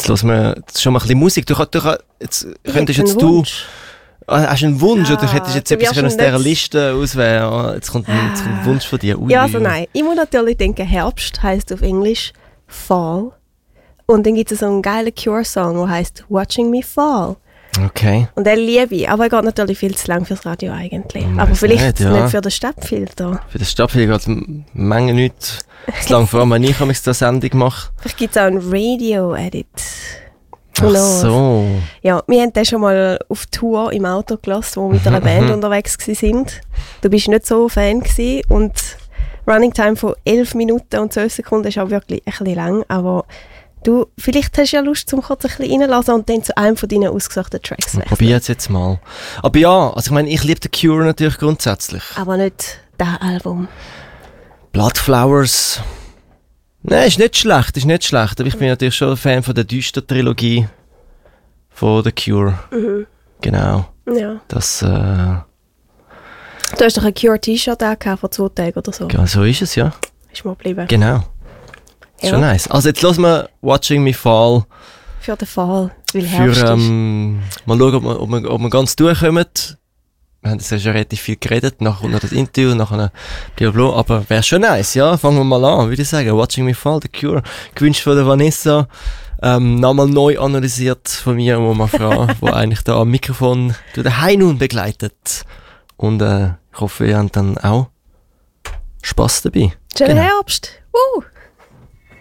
Jetzt hören wir schon mal ein bisschen Musik. Jetzt könntest jetzt du... Hast du einen Wunsch oder hättest du jetzt etwas aus dieser Liste auswählen? Jetzt kommt ein Wunsch von dir. Ja, also nein. Ich muss natürlich denken, Herbst heisst auf Englisch Fall. Und dann gibt es so einen geilen Cure-Song, der heisst Watching Me Fall. Okay. Und den liebe ich, aber er geht natürlich viel zu lang fürs Radio eigentlich. Aber vielleicht nicht für den Stadtfilter. Für den Stadtfilter geht es Menge nicht zu lang, vor allem wenn ich diese Sendung mache. Vielleicht gibt es auch einen Radio-Edit. Ach so. Ja, wir haben den schon mal auf Tour im Auto gelassen, wo wir mit einer Band unterwegs waren. Du bist nicht so Fan gewesen und Running Time von 11 Minuten und 12 Sekunden ist auch wirklich ein bisschen lang, aber du, vielleicht hast du ja Lust, zum kurz ein bisschen reinlassen und dann zu einem von deinen ausgesuchten Tracks wechseln. Probier es jetzt mal. Aber ja, also ich meine, ich liebe The Cure natürlich grundsätzlich. Aber nicht das Album. Bloodflowers. Nein, ist nicht schlecht. Aber ich bin natürlich schon ein Fan von der Düster-Trilogie von The Cure. Mhm. Genau. Ja. Das, Du hast doch ein Cure-T-Shirt auch vor 2 Tagen oder so. Ja, so ist es, ja. Ist mal geblieben. Genau. Ja. Schon nice. Also jetzt hören wir Watching Me Fall. Für den Fall, weil Herbst ist. Mal schauen, ob wir ganz durchkommen. Wir haben jetzt schon relativ viel geredet, nachher kommt noch das Interview, nachher blablabla, aber wäre schon nice, ja? Fangen wir mal an, würde ich sagen. Watching Me Fall, The Cure, gewünscht von der Vanessa, nochmal neu analysiert von mir, wo man Frau, die eigentlich da am Mikrofon durch den Heim begleitet. Und ich hoffe, ihr habt dann auch Spass dabei. Schönen Herbst!